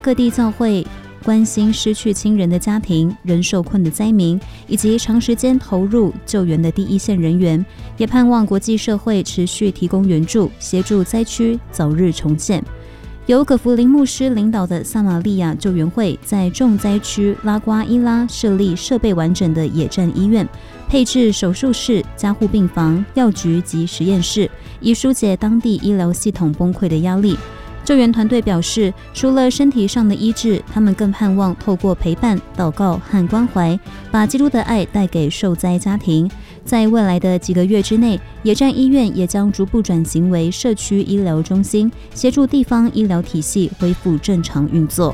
各地教会关心失去亲人的家庭、人受困的灾民，以及长时间投入救援的第一线人员，也盼望国际社会持续提供援助，协助灾区早日重建。由葛福林牧师领导的撒玛利亚救援会在重灾区拉瓜伊拉设立设备完整的野战医院，配置手术室、加护病房、药局及实验室，以疏解当地医疗系统崩溃的压力。救援团队表示，除了身体上的医治，他们更盼望透过陪伴、祷告和关怀，把基督的爱带给受灾家庭。在未来的几个月之内，野战医院也将逐步转型为社区医疗中心，协助地方医疗体系恢复正常运作。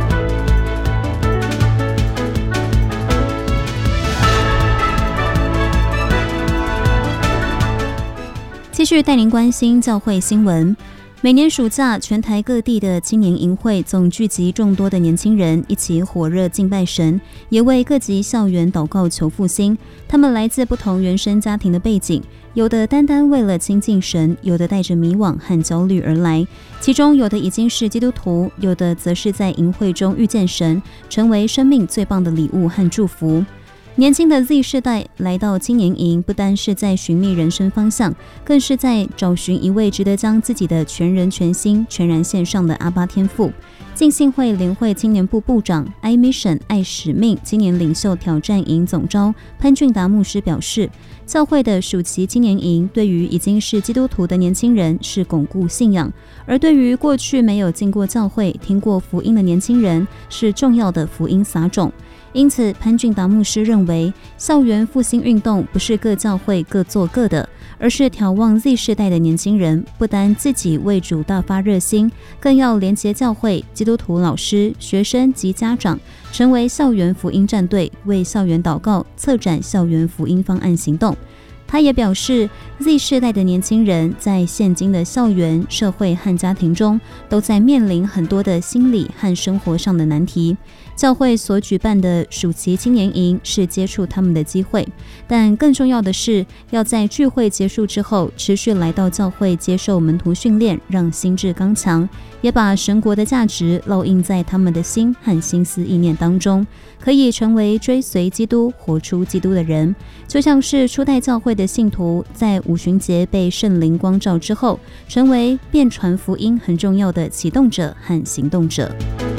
继续带您关心教会新闻。每年暑假，全台各地的青年营会总聚集众多的年轻人，一起火热敬拜神，也为各级校园祷告求复兴。他们来自不同原生家庭的背景，有的单单为了亲近神，有的带着迷惘和焦虑而来。其中有的已经是基督徒，有的则是在营会中遇见神，成为生命最棒的礼物和祝福。年轻的 Z 世代来到青年营，不单是在寻觅人生方向，更是在找寻一位值得将自己的全人全心全然献上的阿爸天父。浸信会联会青年部部长 iMission 爱使命青年领袖挑战营总召潘俊达牧师表示，教会的暑期青年营对于已经是基督徒的年轻人是巩固信仰，而对于过去没有进过教会、听过福音的年轻人是重要的福音撒种。因此，潘俊达牧师认为，校园复兴运动不是各教会各做各的，而是眺望 Z 世代的年轻人，不单自己为主大发热心，更要连结教会、基督徒老师、学生及家长，成为校园福音战队，为校园祷告，策展校园福音方案行动。他也表示 ，Z 世代的年轻人在现今的校园、社会和家庭中，都在面临很多的心理和生活上的难题。教会所举办的暑期青年营是接触他们的机会，但更重要的是，要在聚会结束之后，持续来到教会接受门徒训练，让心智刚强，也把神国的价值烙印在他们的心和心思意念当中，可以成为追随基督、活出基督的人。就像是初代教会的信徒在五旬节被圣灵光照之后，成为遍传福音很重要的启动者和行动者。